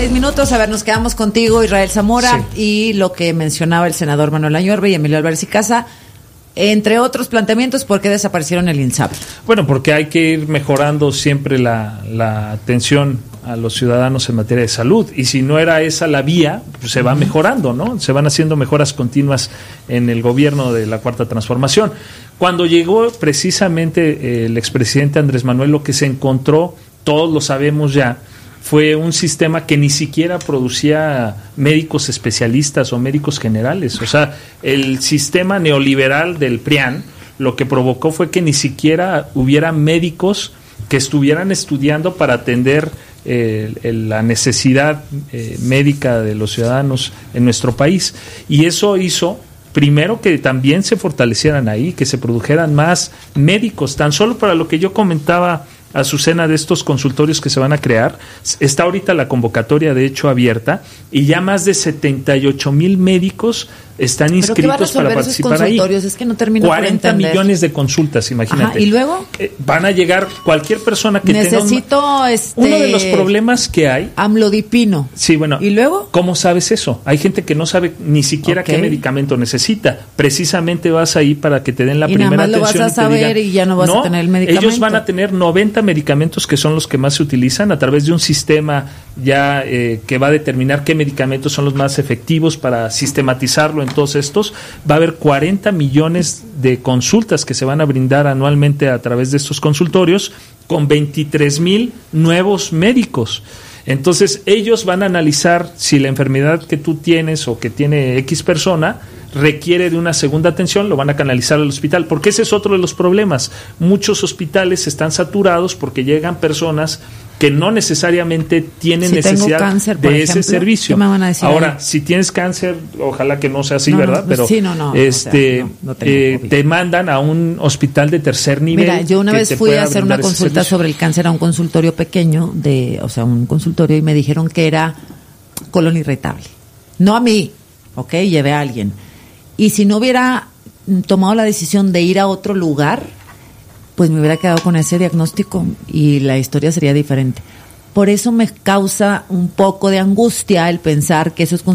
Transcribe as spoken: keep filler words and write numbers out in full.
seis minutos. A ver, nos quedamos contigo, Israel Zamora, sí. Y lo que mencionaba el senador Manuel Añorbe y Emilio Álvarez y Casa, entre otros planteamientos, ¿por qué desaparecieron el INSABI? Bueno, porque hay que ir mejorando siempre la, la atención a los ciudadanos en materia de salud, y si no era esa la vía, pues se va uh-huh. mejorando, ¿no? Se van haciendo mejoras continuas en el gobierno de la Cuarta Transformación. Cuando llegó precisamente el expresidente Andrés Manuel, lo que se encontró, todos lo sabemos ya, fue un sistema que ni siquiera producía médicos especialistas o médicos generales. O sea, el sistema neoliberal del P R I A N lo que provocó fue que ni siquiera hubiera médicos que estuvieran estudiando para atender eh, la necesidad eh, médica de los ciudadanos en nuestro país. Y eso hizo, primero, que también se fortalecieran ahí, que se produjeran más médicos, tan solo para lo que yo comentaba, Azucena, de estos consultorios que se van a crear. Está ahorita la convocatoria, de hecho, abierta, y ya más de setenta y ocho mil médicos están inscritos para participar ahí. Es que no termino cuarenta millones de consultas, imagínate. Ajá, ¿y luego? Eh, van a llegar cualquier persona que Necesito tenga... Un, este, uno de los problemas que hay... Amlodipino. Sí, bueno. ¿Y luego? ¿Cómo sabes eso? Hay gente que no sabe ni siquiera okay. qué medicamento necesita. Precisamente vas ahí para que te den la y primera nada más atención. Lo vas a saber y, digan, y ya no vas no, a tener el medicamento. Ellos van a tener noventa medicamentos que son los que más se utilizan a través de un sistema ya eh, que va a determinar qué medicamentos son los más efectivos para sistematizarlo en todos estos. Va a haber cuarenta millones de consultas que se van a brindar anualmente a través de estos consultorios con veintitrés mil nuevos médicos. Entonces ellos van a analizar si la enfermedad que tú tienes o que tiene X persona requiere de una segunda atención, lo van a canalizar al hospital, porque ese es otro de los problemas. Muchos hospitales están saturados porque llegan personas que no necesariamente tienen si necesidad cáncer, de ejemplo, ese servicio. ¿Qué me van a decir Ahora, ahí? Si tienes cáncer, ojalá que no sea así, no, ¿verdad? No, Pero sí, no, no, este, o sea, no, no eh, te mandan a un hospital de tercer nivel. Mira, yo una vez fui a hacer una consulta sobre el cáncer a un consultorio pequeño, de, o sea, un consultorio, y me dijeron que era colon irritable. No a mí, ¿ok? Llevé a alguien. Y si no hubiera tomado la decisión de ir a otro lugar, pues me hubiera quedado con ese diagnóstico y la historia sería diferente. Por eso me causa un poco de angustia el pensar que esos